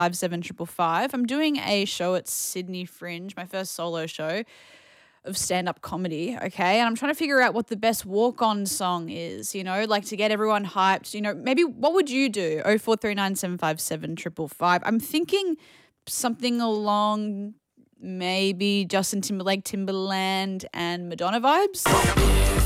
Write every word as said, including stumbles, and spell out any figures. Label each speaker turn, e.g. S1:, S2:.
S1: five seven triple five. I'm doing a show at Sydney Fringe, my first solo show of stand-up comedy, okay? And I'm trying to figure out what the best walk-on song is, you know, like to get everyone hyped. You know, maybe what would you do? oh four three nine seven five seven triple five. I'm thinking something along maybe Justin Timberlake, Timberland and Madonna vibes.